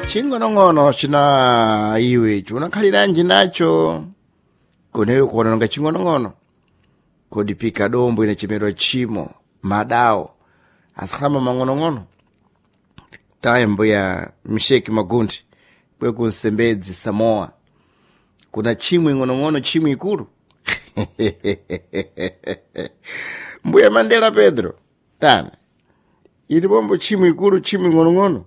Chingono china iwe chunakhalira nacho kuneyo kuona nga chingono kodipika dombo ine chimero chimo madao asakama mangono taimbo ya Msheki Magundi kwe kunsembedzi Samoa kuna chimwe ngono chimwe ikulu Mbuya Mandela Pedro tana ili bombo chimwe ikulu chimwe ngono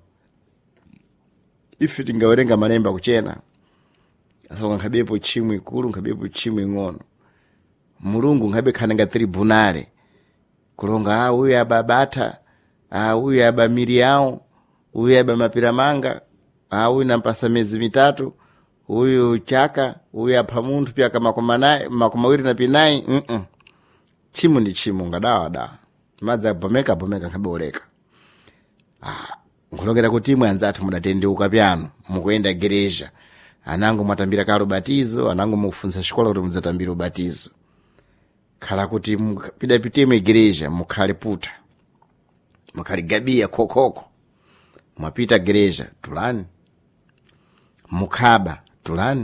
ife tingawerenga malemba kuchena asonga ngabepo chimwe ikulu ngabepo chimwe ngono mulungu ngabe khananga tribunale kulonga uyu ababata uyu aba Miriam uyu aba Mapiramanga uyu nampasa miezi mitatu uyu chaka uyu apa muntu pyaka makumawiri na pinai chimu ndi chimu ngadawa madza bomeka ngabeoleka nkulongera kuti imwe anzathu mudatendeuka pyano mukuenda gereja anango mwatambira kalo batizo anango mukufunza xikola kuti mudzatambira ubatizo khala kuti pidapite mu gereja mukhale puta mukhale gabia kokoko mwapita gereja tulani mukhaba tulani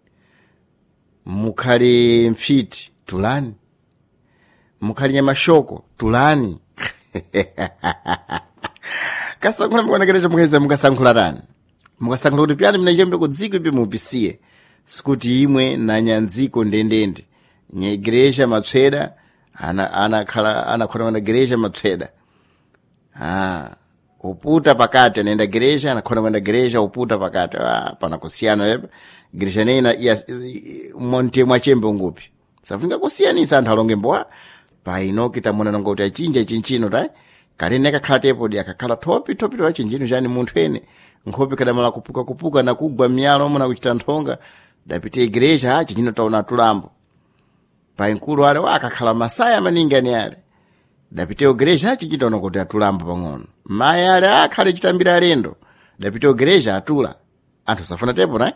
mukhale mfiti tulani mukhale nyamashoko tulani kasankhula mukona gereja mukheza mukasankhula tani mukasankhula kuti pyani mnachembe kudziko ipe mupisiye sikuti imwe na nyanziko ndendende nye gereja matsweda anakhona na gereja matsweda uputa pakati anaenda gereja anakhona kwenda gereja uputa pakati pana kusiyana wepa gereja nena monte mwachembe ngupi safunika kusiyanisa anthu alonge mboa painoki tamona nonga kuti achinja chinchino tai kale nekakhala tepodi akakhala topi wa chinchino chani munthu ene nkhope kadamala kupuka na kugwa miyalo omwe nakuchita nthonga dapite gereja chinchino taona tulambo painkulu ale akakhala masaya maningani ale dapite gereja chinchino kuti atulambo pang'ono mayi ale akhale chitambira alendo dapite gereja atula anthu safuna tepo naye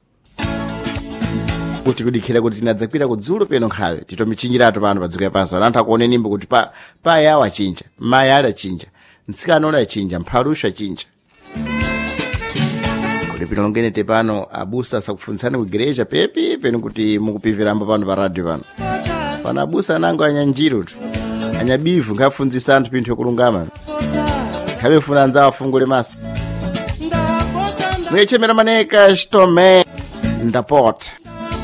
kuti kudikhira kuti tinadzakwira kudzulo peno nkhawe titomichinjiratu pano padziko yapansi anthu akuone nimbo kuti pa yawo achinja mayi ale achinja mtsikana ole achinja mphalusha achinja kuti pino longene tepano abusa asakufunitsani ku gereja pepi peno kuti mukupivirambo pano pa radio pano abusa anango anyanjiro anyabivu ngafunzisa anthu pinthu yokulungama khabe funa anzawo afungule maso mwechemera maneka chitome ndapota